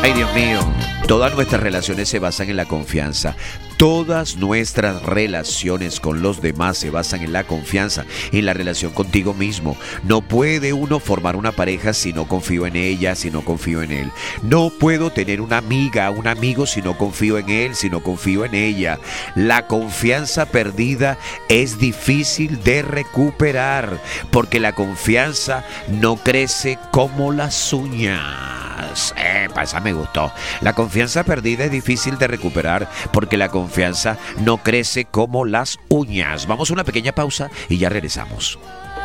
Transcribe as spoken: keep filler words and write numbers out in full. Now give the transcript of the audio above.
Ay, Dios mío, todas nuestras relaciones se basan en la confianza. Todas nuestras relaciones con los demás se basan en la confianza, en la relación contigo mismo. No puede uno formar una pareja si no confío en ella, si no confío en él. No puedo tener una amiga, un amigo si no confío en él, si no confío en ella. La confianza perdida es difícil de recuperar, porque la confianza no crece como las uñas. Epa, esa me gustó. La confianza perdida es difícil de recuperar porque la confianza no crece como las uñas. Vamos a una pequeña pausa y ya regresamos.